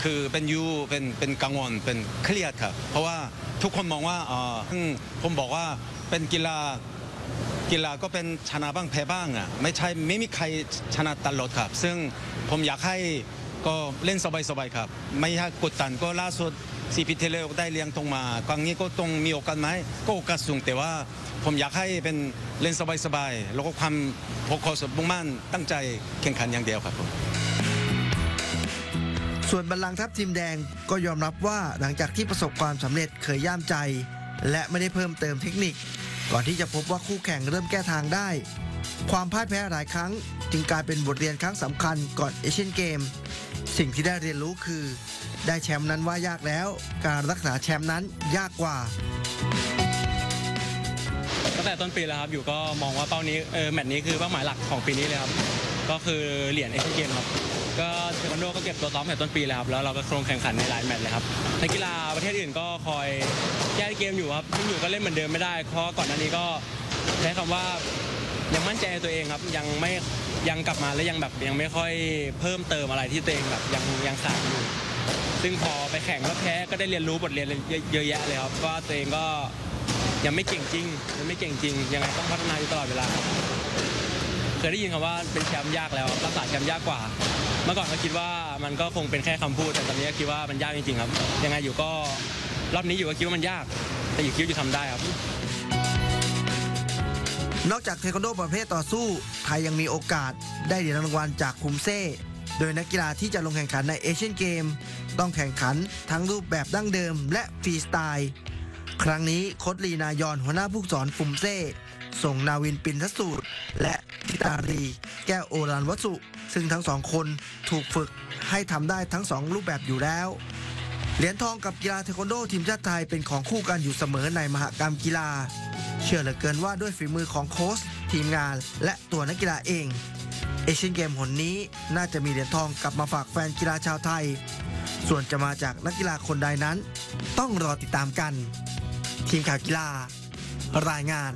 คือเป็นกังวลเป็นเครียดครับเพราะว่าทุกคนมองว่าผมบอกว่าเป็นกีฬาก็เป็นชนะบ้างแพ้บ้างอ่ะไม่มีใครชนะตลอดครับซึ่งผมอยากให้ก็เล่นสบายๆครับไม่ให้กดดันก็ล่าสุด4 ปีที่แล้วได้เลี้ยงตรงมาครั้งนี้ก็ต้องมีโอกาสไหมก็โอกาสสูงแต่ว่าผมอยากให้เป็นเล่นสบายๆแล้วก็ความโฟกัสมุ่งมั่นตั้งใจแข่งขันอย่างเดียวครับผมส่วนบัลลังก์ทัพทีมแดงก็ยอมรับว่าหลังจากที่ประสบความสำเร็จเคยย่ามใจและไม่ได้เพิ่มเติมเทคนิคก่อนที่จะพบว่าคู่แข่งเริ่มแก้ทางได้ความพ่ายแพ้หลายครั้งจึงกลายเป็นบทเรียนครั้งสำคัญก่อนเอเชียนเกมสิ่งที่ได้เรียนรู้คือได้แชมป์นั้นว่ายากแล้วการรักษาแชมป์นั้นยากกว่าตั้งแต่ต้นปีแล้วครับอยู่ก็มองว่าเป้านี้แมตช์นี้คือเป้าหมายหลักของปีนี้เลยครับก็คือเหรียญเอเชียนเกมครับก็เทควันโดก็เก็บตัวซ้อมแต่ต้นปีแล้วครับแล้วเราก็ลงแข่งขันในหลายแมตช์เลยครับนักกีฬาประเทศอื่นก็คอยแก้เกมอยู่ครับซึ่งอยู่ก็เล่นเหมือนเดิมไม่ได้เพราะก่อนหน้านี้ก็ใช้คำว่ายังมั่นใจในตัวเองครับยังกลับมาแล้วยังไม่ค่อยเพิ่มเติมอะไรที่ตัวเองแบบยังขาดอยู่ซึ่งพอไปแข่งแล้วแพ้ก็ได้เรียนรู้บทเรียนเยอะแยะเลยครับก็ตัวเองก็ยังไม่เก่งจริงยังไงต้องพัฒนาอยู่ตลอดเวลาเคยได้ยินคำว่าเป็นแชมป์ยากแล้วรักษาแชมป์ยากกว่าเมื่อก่อนก็คิดว่ามันก็คงเป็นแค่คำพูดแต่ตอนนี้คิดว่ามันยากจริงๆครับยังไงอยู่ก็รอบนี้อยู่ก็คิดว่ามันยากแต่อยู่คิดว่าจะทำได้ครับนอกจากเทควันโดประเภทต่อสู้ไทยยังมีโอกาสได้เหรียญรางวัลจากคุมเซ่โดยนักกีฬาที่จะลงแข่งขันในเอเชียนเกมต้องแข่งขันทั้งรูปแบบดั้งเดิมและฟรีสไตล์ครั้งนี้โค้ชลีนายอนหัวหน้าผู้สอนคุมเซ่ส่งนาวินปินทสูตรและทิตารีแก้วโอรันวสุซึ่งทั้งสองคนถูกฝึกให้ทำได้ทั้งสองรูปแบบอยู่แล้วเหรียญทองกับกีฬาเทควันโดทีมชาติไทยเป็นของคู่กันอยู่เสมอในมหกรรมกีฬาเชื่อเหลือเกินว่าด้วยฝีมือของโค้ชทีมงานและตัวนักกีฬาเองเอเชียนเกมหนนี้น่าจะมีเหรียญทองกลับมาฝากแฟนกีฬาชาวไทยส่วนจะมาจากนักกีฬาคนใดนั้นต้องรอติดตามกันทีมข่าวกีฬารายงาน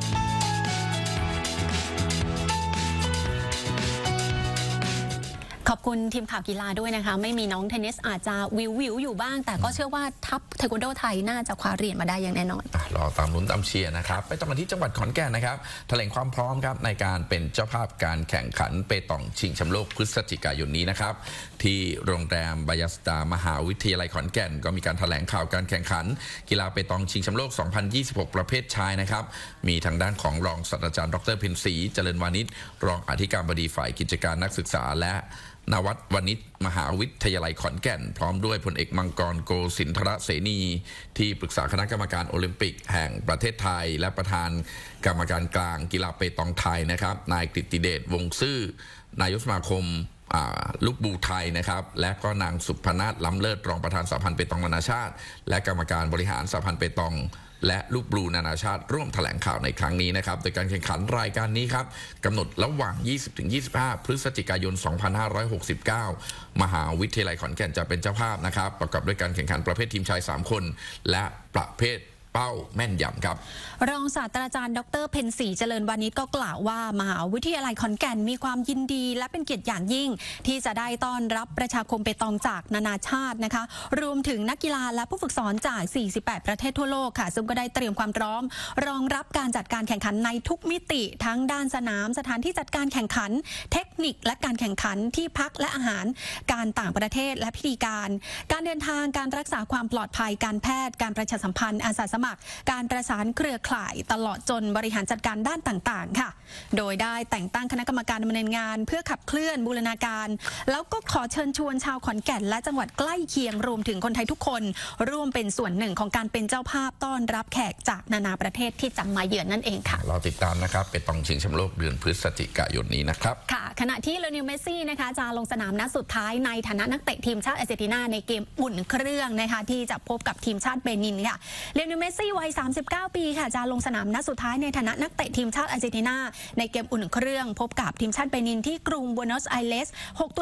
ขอบคุณทีมข่าวกีฬาด้วยนะคะไม่มีน้องเทนนิสอาจจะวิวอยู่บ้างแต่ก็เชื่อว่าทัพเทควันโดไทยน่าจะคว้าเหรียญมาได้อย่างแน่นอนรอตามลุ้นตามเชียร์นะครับไปต่อกันที่จังหวัดขอนแก่นนะครับแถลงความพร้อมครับในการเป็นเจ้าภาพการแข่งขันเปตองชิงแชมป์โลกพฤศจิกายนนี้นะครับที่โรงแรมบายาสตามหาวิทยาลัยขอนแก่นก็มีการแถลงข่าวการแข่งขันกีฬาเปตองชิงแชมป์โลก 2026 ประเภทชายนะครับมีทางด้านของรองศาสตราจารย์ดร.เพ็ญศรีเจริญวานิชรองอธิการบดีฝ่ายกิจการนักศึกษาและนวัตวณิชมหาวิทยาลัยขอนแก่นพร้อมด้วยพลเอกมังกรโกสินทรเสนีที่ปรึกษาคณะกรรมการโอลิมปิกแห่งประเทศไทยและประธานกรรมการกลางกีฬาเปตองไทยนะครับนายกฤติเดชวงศ์ซื่อนายกสมาคมลูกบูไทยนะครับและก็นางสุพนาถล้ำเลิศรองประธานสหพันธ์เปตองนานาชาติและกรรมการบริหารสหพันธ์เปตองและลูกบลูนานาชาติร่วมแถลงข่าวในครั้งนี้นะครับโดยการแข่งขันรายการนี้ครับกำหนดระหว่าง 20-25 พฤศจิกายน 2569 มหาวิทยาลัยขอนแก่นจะเป็นเจ้าภาพนะครับประกอบด้วยการแข่งขันประเภททีมชาย3คนและประเภทเป้าแม่นยำครับรองศาสตราจารย์ดร.เพ็ญศรีเจริญวานิชก็กล่าวว่ามหาวิทยาลัยขอนแก่นมีความยินดีและเป็นเกียรติอย่างยิ่งที่จะได้ต้อนรับประชาคมเปตองจากนานาชาตินะคะรวมถึงนักกีฬาและผู้ฝึกสอนจาก 48 ประเทศทั่วโลกค่ะซึ่งก็ได้เตรียมความพร้อมรองรับการจัดการแข่งขันในทุกมิติทั้งด้านสนามสถานที่จัดการแข่งขันเทคนิคและการแข่งขันที่พักและอาหารการต่างประเทศและพิธีการเดินทางการรักษาความปลอดภัยการแพทย์การประชาสัมพันธ์อาสาสมัครการประสานเครือข่ายตลอดจนบริหารจัดการด้านต่างๆค่ะโดยได้แต่งตั้งคณะกรรมการดำเนินงานเพื่อขับเคลื่อนบูรณาการแล้วก็ขอเชิญชวนชาวขอนแก่นและจังหวัดใกล้เคียงรวมถึงคนไทยทุกคนร่วมเป็นส่วนหนึ่งของการเป็นเจ้าภาพต้อนรับแขกจากนานาประเทศที่จะมาเยือนนั่นเองค่ะเราติดตามนะครับเปตองชิงแชมป์โลกเดือนพฤศจิกายนนี้นะครับค่ะขณะที่เลโอเนลเมสซี่นะคะจะลงสนามนัดสุดท้ายในฐานะนักเตะทีมชาติอาร์เจนตินาในเกมอุ่นเครื่องนะคะที่จะพบกับทีมชาติเบนินค่ะเลโอเนลเมสซี่วัย39 ปีค่ะจะลงสนามนัดสุดท้ายในฐานะนักเตะทีมชาติอาร์เจนตินาในเกมอุ่นเครื่องพบกับทีมชาติเบนินที่กรุงบัวโนสไอเรส6